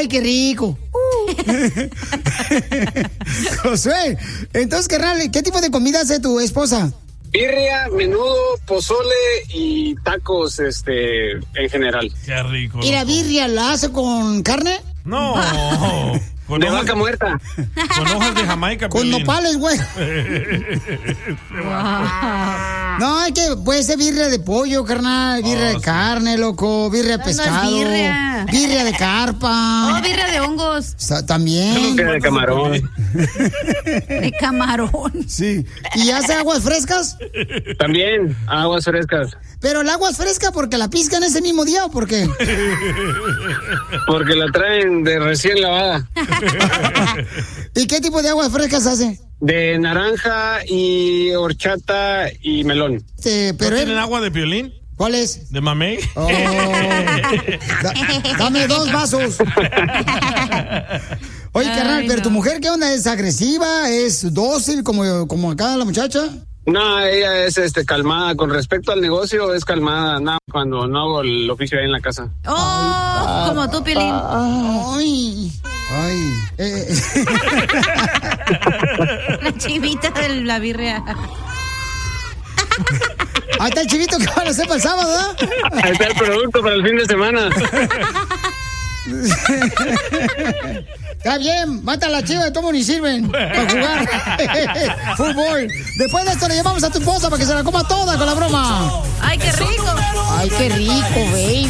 Ay, qué rico. Josué, entonces, carnal, ¿qué tipo de comida hace tu esposa? Birria, menudo, pozole y tacos, en general. Qué rico. ¿Y la birria la hace con carne? No. De vaca muerta. Con hojas de Jamaica. Con Piolín. nopales, güey. No, es que puede ser birria de pollo, carnal, birria de carne, loco, birria de pescado. No es birria. Birria de carpa. Oh, birria de hongos. También. Birria de camarón. De camarón. Sí. ¿Y hace aguas frescas? También, aguas frescas. Pero el agua es fresca porque la piscan ese mismo día, ¿o por qué? Porque la traen de recién lavada. ¿Y qué tipo de aguas frescas hace? De naranja y horchata y melón. Pero ¿Tienen agua de Piolín? ¿Cuál es? ¿De mamey? Oh. Dame 2 vasos. Oye, carnal, pero tu mujer, ¿qué onda? ¿Es agresiva? ¿Es dócil como acá la muchacha? No, ella es calmada. Con respecto al negocio, es calmada. No, cuando no hago el oficio ahí en la casa. Oh, como tú, Piolín. Ay. La chivita de la birria. Ahí está el chivito que van a hacer para el sábado, ¿verdad? Ahí está el producto para el fin de semana. Está bien, mata a la chiva, tomo ni sirven para jugar fútbol. Después de esto le llevamos a tu esposa para que se la coma toda con la broma. Ay, qué rico. Ay, qué rico, baby.